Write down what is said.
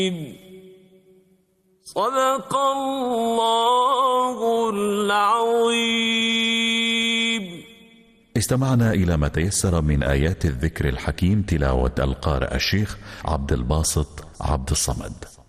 صدق الله العظيم. استمعنا إلى ما تيسر من آيات الذكر الحكيم، تلاوة القارئ الشيخ عبد الباسط عبد الصمد.